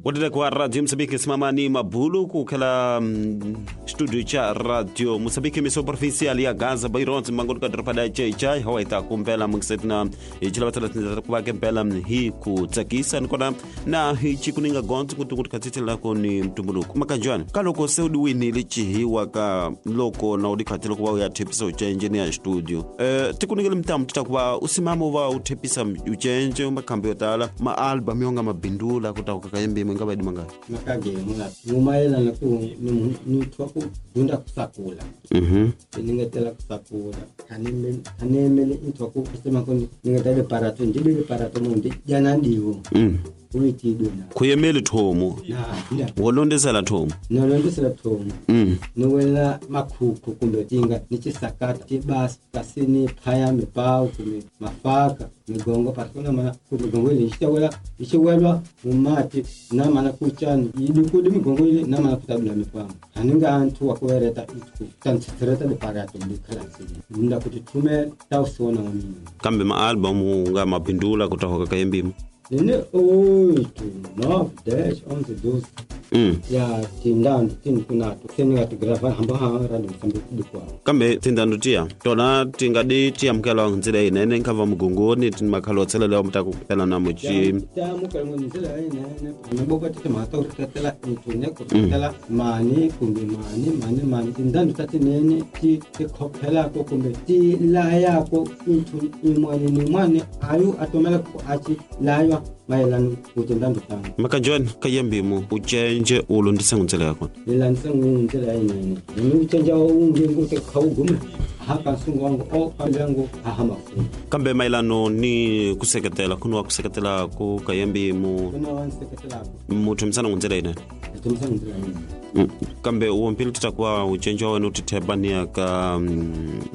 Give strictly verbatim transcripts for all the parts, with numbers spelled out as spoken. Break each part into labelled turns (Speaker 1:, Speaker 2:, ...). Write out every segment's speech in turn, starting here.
Speaker 1: Wadada kwa Radio Msabiki simama ni Mabulu kukala um, studio cha Radio Msabiki misoperficial ya Gaza Bayrons mangolo kadrapada chai chai hawaita kumpela mungsetna ichila batala kubake mpela hii kutakisa nikona na hii chikuninga gonzi kutungutu katitila koni mtumbunuku makanjwana kaloko seudi wini lichi hii waka loko na udikatila kuwa ya tepisa uchenje ya studio e, tikuninga limtamu titakuwa usimamo wa utepisa uchenje umakambi otala ma album yonga mabindula kutauka kayembe mwinga baidi manga
Speaker 2: makage muna ngumaela na ku ni twaku dunda kusakula
Speaker 1: mhm
Speaker 2: ningetela kusakula kanime kanemele intwaku kusema ko ningetele parato ndile parato mundi jana ndiwo
Speaker 1: mhm
Speaker 2: uiti dona
Speaker 1: kuyemele thomo
Speaker 2: na
Speaker 1: wolondesela thomo
Speaker 2: nolondesela thomo
Speaker 1: mhm
Speaker 2: nowela makhuku kumbe tinga nichisakati basi kasini phaya mipao kumbe mafaka migongo pasona mana kumigongo ile ishawela ishawelwa umati na mana kuchani idukudi migongo ile na mana kutabula mipamo haninga antu wakwereta itu tantsitreta de parato de klasi nda kuti tume tausona wami
Speaker 1: kambe ma album nga mapindula kutoka kayembe
Speaker 2: nene oito nove dez onze doze
Speaker 1: mm
Speaker 2: ya tindando tin kunato senga tu grava hamba hanga ndi msambi kwa
Speaker 1: kambe tindando tia tona tingadi tia mkala nzira inene nkava mugongoni tin makhalotsela leo mtaku kupela na muchi
Speaker 2: tamu kalmo nzira inene mboka tete mata urikatela intune kutela mani kumbe mani mani mani tindando tati nene ti khophela ko kumbe ti la yako into imwane ni mwane ayu atomela ko achi layo maelanu kutendando tangu
Speaker 1: makanjwana kayembe mu uchenje ulondisa nzela yako
Speaker 2: nilandisa nzela inene ni uchenja ungengo te khawuguma haka sungu wangu o palango ahamafu
Speaker 1: kambe mailano ni kuseketela kunwa kuseketela ku kayembe mu
Speaker 2: kuna wanseketela
Speaker 1: mutu msana nzela ine
Speaker 2: tumsana nzela ine
Speaker 1: Mm. kambe uompili tutakuwa uchenjo wenu tutebania ka um,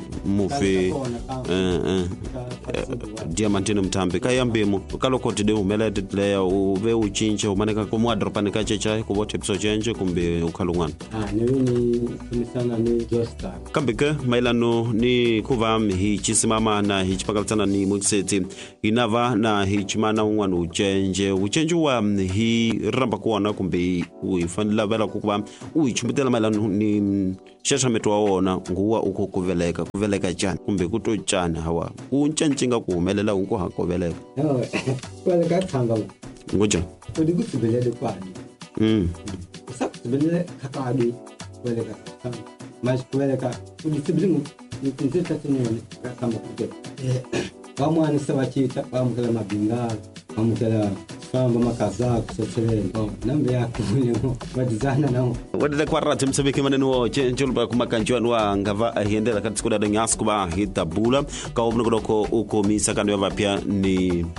Speaker 1: mufi eh eh diamantino mtambe kayambemo kalokoti de umelete player uve uchinje umaneka komwa dropane ka checha ko bote episode change kumbe ukhalungwana
Speaker 2: ah ni ni tumisana ni Josta
Speaker 1: kambe ke mailano ni kuva hi chisimama na hi chipakatsana ni mukseti inava na hi chimana ungwana uchenje uchenje wa hi ramba kuona kumbe uifanela vela kukuba uyichumbitela malano ni shasha metwa wona nguwa uko kuveleka kuveleka jana kumbe kutochana hawa unchanchinga kuhumelela unko hakoveleka
Speaker 2: no kwale ka thanga
Speaker 1: ngoja
Speaker 2: odi kutsibelele kwani
Speaker 1: mm
Speaker 2: sakutsibelele kakadi kwale ka thanga mas kwale ka kutsibilingu ni kunzeta tinene kama kuke bamwana sabachita bamukela mabingala bamukela famba makaza kusotsele nambe yako mulemo badizana nawo
Speaker 1: wadada kwa Radio Msabiki maneno chenjulba kumakanjwana wa ngava ahiendela katika dada nyasku ba hitabula ka obno kodoko uko misa kando ya pia ni